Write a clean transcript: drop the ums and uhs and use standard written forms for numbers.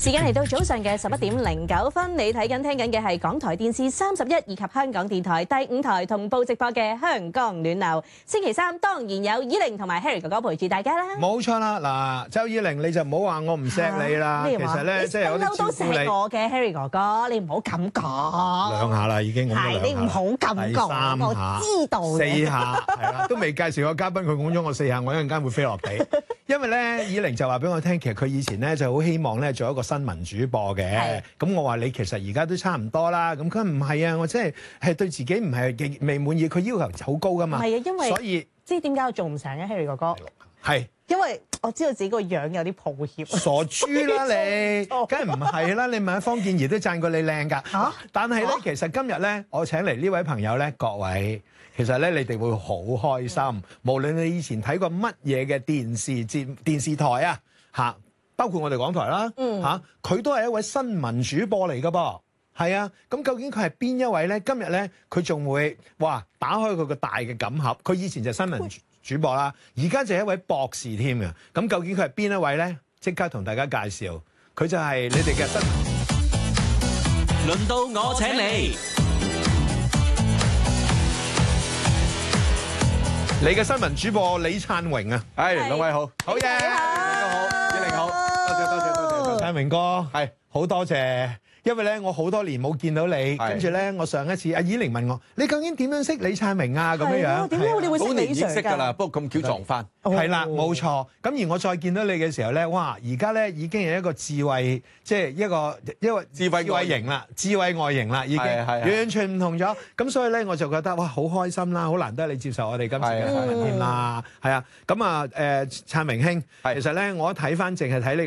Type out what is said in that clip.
時間嚟到早上嘅11:09，你睇緊聽緊嘅係港台電視31以及香港電台第5台同步直播嘅香港暖流。星期三當然有以玲同埋 Harry 哥哥陪住大家啦。 冇錯啦，嗱，周以玲你就唔好話我唔錫你啦。其實咧，即係有啲都錫我嘅 Harry 哥哥，你唔好咁講。 兩下啦，已經咁樣兩下。 係你唔好咁講，我知道嘅。 4下係啦，都未介紹個嘉賓，佢拱咗我4下，我一陣間會飛落地。因為咧，以玲就話俾我聽，其實佢以前咧就好希望咧做一個新聞主播嘅。咁我話你其實而家都差唔多啦。咁佢唔係啊，我真係對自己唔係未滿意，佢要求好高噶嘛。係啊，因為所以知點解我做唔成嘅 Harry 哥哥？ 係因為我知道自己個樣有啲抱歉。 傻豬啦你，梗係唔係啦？你問方健儀都讚過你靚㗎。嚇！但係咧，其實今日咧，我請嚟呢位朋友咧，各位。其實咧，你哋會好開心。無論你以前睇過乜嘢嘅電視台啊，嚇，包括我哋港台啦，嚇，佢都係一位新聞主播嚟噶噃。係啊，咁究竟佢係邊一位咧？今日咧，佢仲會打開佢個大嘅錦盒。佢以前就係新聞主播啦，而家就係一位博士添嘅。咁究竟佢係邊一位咧？即刻同大家介紹，佢就係你哋嘅新聞。 輪到我請你。 你嘅新聞主播李燦榮啊， 兩位好， 好嘢， 大家好，以玲好，多謝， 燦榮哥， 係好多謝。因為咧，我好多年冇見到你，跟住咧，我上一次阿以玲問我，你究竟點樣識李燦榮啊？咁樣樣， 點解我哋會識李 Sir 㗎啦？不過咁巧撞翻， 係啦，冇錯。咁而我再見到你嘅時候咧，哇！而家咧已經係一個智慧，即係一個智慧外形啦，智慧外形啦，已經完全唔同咗。咁所以咧，我就覺得哇，好開心啦，好難得你接受我哋今次嘅訪問添啦，係啊。咁啊，燦榮兄，其實咧，我睇翻淨係睇你。